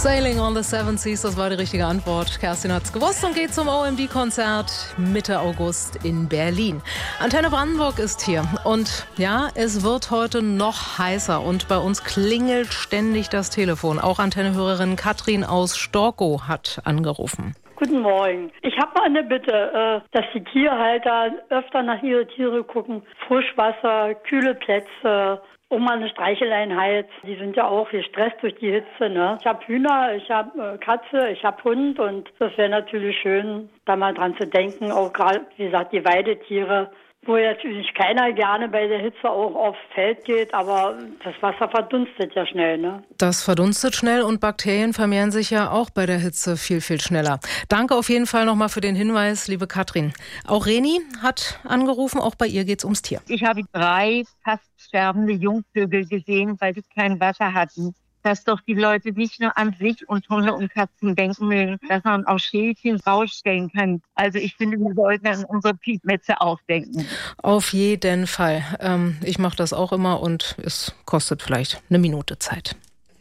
Sailing on the Seven Seas, das war die richtige Antwort. Kerstin hat's gewusst und geht zum OMD-Konzert Mitte August in Berlin. Antenne Brandenburg ist hier und ja, es wird heute noch heißer und bei uns klingelt ständig das Telefon. Auch Antennehörerin Katrin aus Storkow hat angerufen. Guten Morgen. Ich habe mal eine Bitte, dass die Tierhalter öfter nach ihre Tiere gucken. Frischwasser, kühle Plätze, mal eine Streicheleinheit. Die sind ja auch gestresst durch die Hitze, ne? Ich habe Hühner, ich habe Katze, ich habe Hund und das wäre natürlich schön, da mal dran zu denken. Auch gerade, wie gesagt, die Weidetiere, wo natürlich keiner gerne bei der Hitze auch aufs Feld geht, aber das Wasser verdunstet ja schnell, ne? Das verdunstet schnell und Bakterien vermehren sich ja auch bei der Hitze viel, viel schneller. Danke auf jeden Fall nochmal für den Hinweis, liebe Katrin. Auch Reni hat angerufen, auch bei ihr geht's ums Tier. Ich habe 3 fast sterbende Jungvögel gesehen, weil sie kein Wasser hatten. Dass doch die Leute nicht nur an sich und Hunde und Katzen denken mögen, dass man auch Schälchen rausstellen kann. Also ich finde, wir sollten an unsere Piepmetze auch denken. Auf jeden Fall. Ich mache das auch immer und es kostet vielleicht eine Minute Zeit.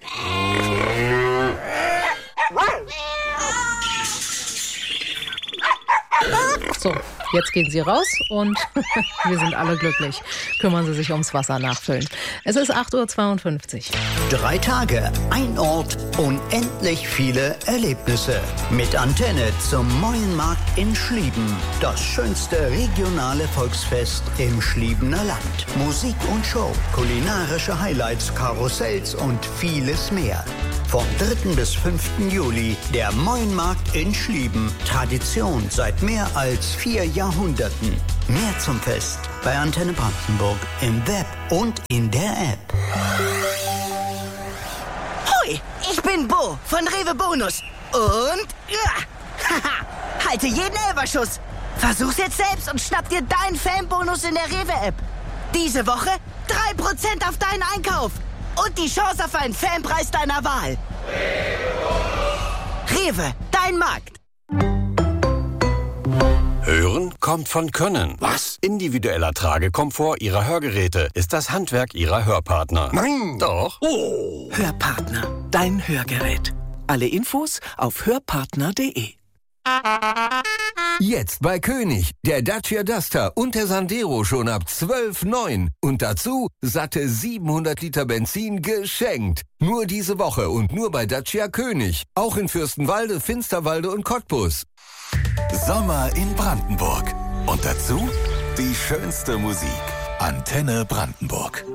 So, jetzt gehen Sie raus und wir sind alle glücklich. Kümmern Sie sich ums Wasser nachfüllen. Es ist 8:52 Uhr. 3 Tage, ein Ort, unendlich viele Erlebnisse. Mit Antenne zum Meuenmarkt in Schlieben. Das schönste regionale Volksfest im Schliebener Land. Musik und Show, kulinarische Highlights, Karussells und vieles mehr. Vom 3. bis 5. Juli der Meuenmarkt in Schlieben. Tradition seit mehr als 4 Jahrhunderten. Mehr zum Fest bei Antenne Brandenburg im Web und in der App. Hoi, ich bin Bo von Rewe Bonus. Und halte jeden Elberschuss. Versuch's jetzt selbst und schnapp dir deinen Fanbonus in der Rewe-App. Diese Woche 3% auf deinen Einkauf. Und die Chance auf einen Fanpreis deiner Wahl. Rewe, dein Markt. Hören kommt von Können. Was? Individueller Tragekomfort Ihrer Hörgeräte ist das Handwerk Ihrer Hörpartner. Nein! Doch. Oh. Hörpartner, dein Hörgerät. Alle Infos auf hörpartner.de. Jetzt bei König, der Dacia Duster und der Sandero schon ab 12,9. Und dazu satte 700 Liter Benzin geschenkt. Nur diese Woche und nur bei Dacia König. Auch in Fürstenwalde, Finsterwalde und Cottbus. Sommer in Brandenburg. Und dazu die schönste Musik. Antenne Brandenburg.